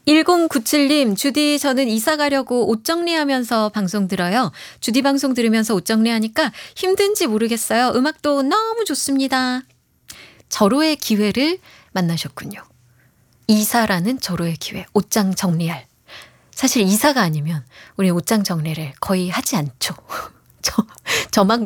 1097님, 주디, 저는 이사 가려고 옷 정리하면서 방송 들어요. 주디 방송 들으면서 옷 정리하니까 힘든지 모르겠어요. 음악도 너무 좋습니다. 절호의 기회를 만나셨군요. 이사라는 절호의 기회, 옷장 정리할. 사실 이사가 아니면 우리 옷장 정리를 거의 하지 않죠. 저만